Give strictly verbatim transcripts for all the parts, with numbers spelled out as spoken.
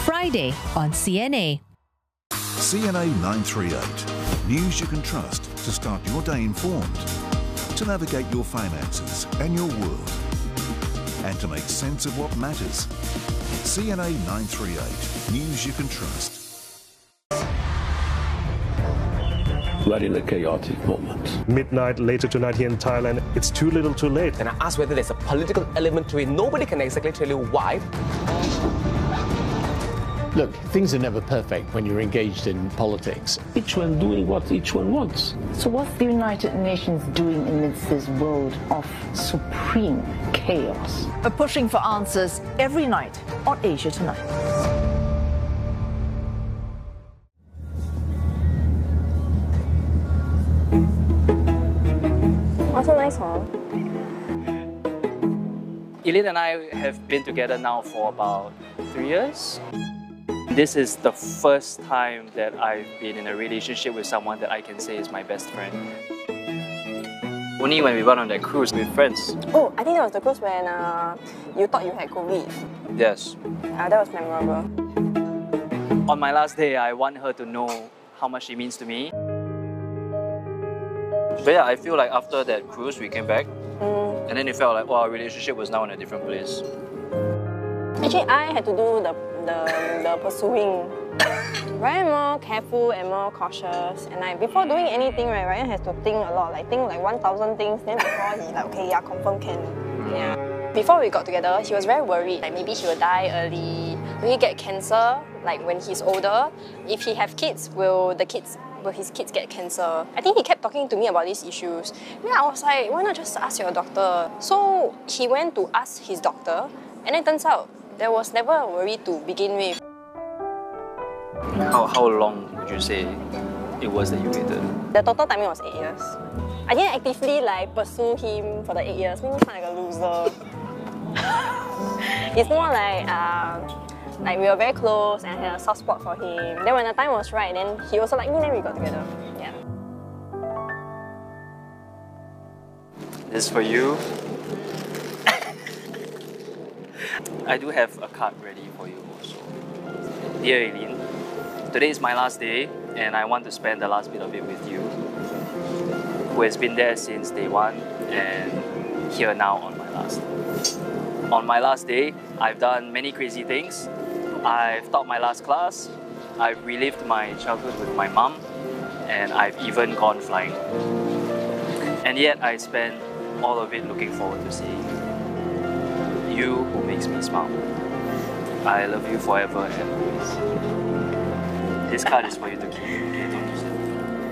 Friday on C N A. C N A nine three eight. News you can trust to start your day informed, to navigate your finances and your world, and to make sense of what matters. C N A nine three eight. News you can trust. We're in a chaotic moment. Midnight later tonight here in Thailand, it's too little too late. And I asked whether there's a political element to it. Nobody can exactly tell you why. Look, things are never perfect when you're engaged in politics. Each one doing what each one wants. So what's the United Nations doing amidst this world of supreme chaos? We're pushing for answers every night on Asia Tonight. What's a nice hall? Eileen and I have been together now for about three years. This is the first time that I've been in a relationship with someone that I can say is my best friend. Only when we went on that cruise with friends. Oh, I think that was the cruise when uh, you thought you had COVID. Yes. Uh, that was memorable. On my last day, I want her to know how much she means to me. But yeah, I feel like after that cruise, we came back. Mm. And then it felt like, well, our relationship was now in a different place. Actually, I had to do the the, the pursuing. Ryan more careful and more cautious, and like before doing anything, right, Ryan has to think a lot, like think like one thousand things. Then before he like okay, yeah, confirm can, yeah. Before we got together, he was very worried, like maybe he will die early. Will he get cancer? Like when he's older, if he have kids, will the kids will his kids get cancer? I think he kept talking to me about these issues. Yeah, I was like, why not just ask your doctor? So he went to ask his doctor, and it turns out there was never a worry to begin with. How, how long would you say it was that you waited? The total timing was eight years. I didn't actively like pursue him for the eight years. Make me sound like a loser. It's more like uh, like we were very close and I had a soft spot for him. Then when the time was right, then he also liked me, then we got together. Yeah. This is for you. I do have a card ready for you also. Dear Eileen, today is my last day and I want to spend the last bit of it with you, who has been there since day one and here now on my last. On my last day, I've done many crazy things. I've taught my last class, I've relived my childhood with my mum, and I've even gone flying. And yet I spent all of it looking forward to seeing you, who makes me smile. I love you forever and always. This card is for you to keep. Okay, don't use it.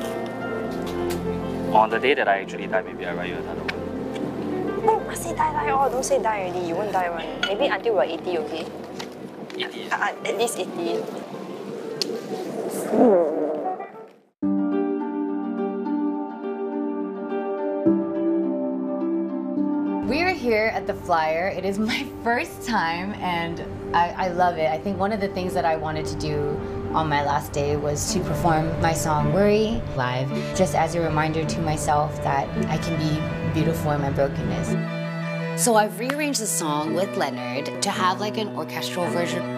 On the day that I actually die, maybe I write you another one. Oh, must say die, die. Oh, don't say die already. You won't die one. Maybe until we're eighty, okay? eighty. Uh, at least eighty. We are here at the Flyer. It is my first time and I, I love it. I think one of the things that I wanted to do on my last day was to perform my song Worry live, just as a reminder to myself that I can be beautiful in my brokenness. So I've rearranged the song with Leonard to have like an orchestral version